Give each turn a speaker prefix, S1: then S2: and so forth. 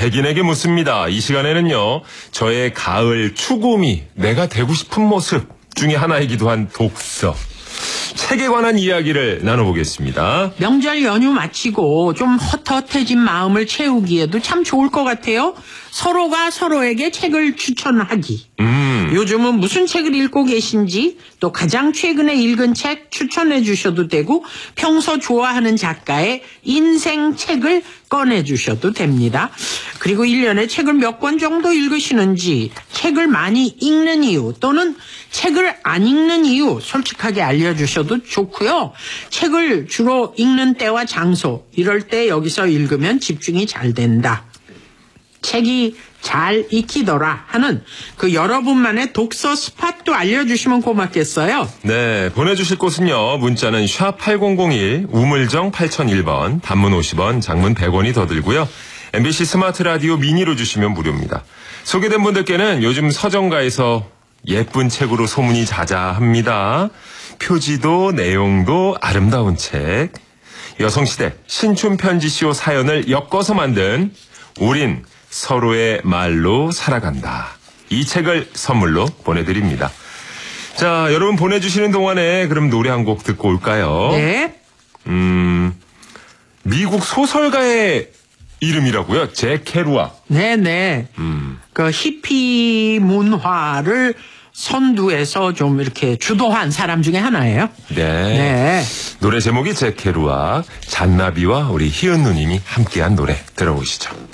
S1: 백인에게 묻습니다. 이 시간에는요, 저의 가을 추구미, 내가 되고 싶은 모습 중에 하나이기도 한 독서. 책에 관한 이야기를 나눠보겠습니다.
S2: 명절 연휴 마치고 좀 헛헛해진 마음을 채우기에도 참 좋을 것 같아요. 서로가 서로에게 책을 추천하기. 요즘은 무슨 책을 읽고 계신지, 또 가장 최근에 읽은 책 추천해 주셔도 되고, 평소 좋아하는 작가의 인생 책을 꺼내 주셔도 됩니다. 그리고 1년에 책을 몇 권 정도 읽으시는지, 책을 많이 읽는 이유 또는 책을 안 읽는 이유 솔직하게 알려주셔도 좋고요. 책을 주로 읽는 때와 장소, 이럴 때 여기서 읽으면 집중이 잘 된다. 책이 잘 익히더라 하는 그 여러분만의 독서 스팟도 알려주시면 고맙겠어요.
S1: 네, 보내주실 곳은요. 문자는 샵 8001, 우물정 8001번, 단문 50원, 장문 100원이 더 들고요. MBC 스마트 라디오 미니로 주시면 무료입니다. 소개된 분들께는 요즘 서점가에서 예쁜 책으로 소문이 자자합니다. 표지도 내용도 아름다운 책. 여성시대 신춘편지쇼 사연을 엮어서 만든 우린 서로의 말로 살아간다. 이 책을 선물로 보내드립니다. 자, 여러분 보내주시는 동안에 그럼 노래 한 곡 듣고 올까요?
S2: 네.
S1: 미국 소설가의 이름이라고요? 잭 케루악.
S2: 네네. 그 히피 문화를 선두에서 좀 이렇게 주도한 사람 중에 하나예요.
S1: 네. 노래 제목이 잭 케루악, 잔나비와 우리 희은 누님이 함께한 노래 들어보시죠.